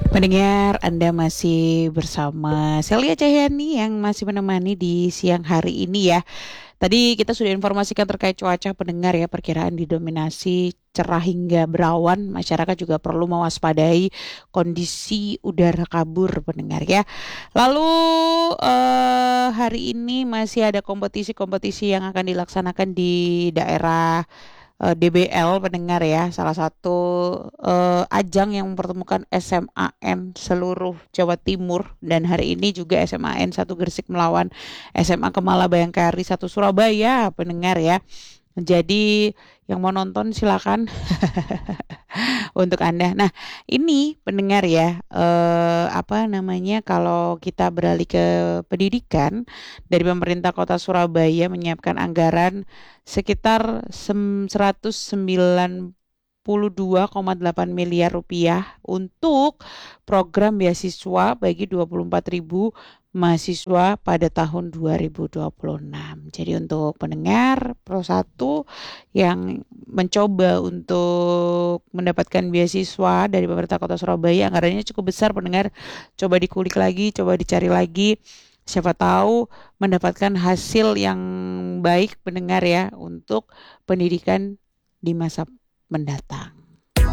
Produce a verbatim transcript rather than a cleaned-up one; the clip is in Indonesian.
Pendengar, Anda masih bersama Celia Cahyani yang masih menemani di siang hari ini ya. Tadi kita sudah informasikan terkait cuaca pendengar ya, perkiraan didominasi cerah hingga berawan. Masyarakat juga perlu mewaspadai kondisi udara kabur pendengar ya. Lalu eh, hari ini masih ada kompetisi-kompetisi yang akan dilaksanakan di daerah eh, D B L pendengar ya, salah satu eh, ajang yang mempertemukan S M A N seluruh Jawa Timur, dan hari ini juga S M A N satu Gresik melawan S M A Kemala Bayangkari satu Surabaya pendengar ya. Jadi yang mau nonton silakan untuk Anda. Nah, ini pendengar ya, eh, apa namanya, kalau kita beralih ke pendidikan, dari pemerintah Kota Surabaya menyiapkan anggaran sekitar sem- seratus sembilan puluh dua koma delapan miliar rupiah untuk program beasiswa bagi dua puluh empat ribu mahasiswa pada tahun dua ribu dua puluh enam. Jadi untuk pendengar Pro satu yang mencoba untuk mendapatkan beasiswa dari pemerintah Kota Surabaya, anggarannya cukup besar pendengar. Coba dikulik lagi, coba dicari lagi. Siapa tahu mendapatkan hasil yang baik pendengar ya untuk pendidikan di masa mendatang.